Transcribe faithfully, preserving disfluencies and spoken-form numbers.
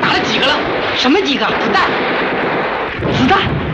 打了几个了？ 什么几个？ 子弹， 子弹？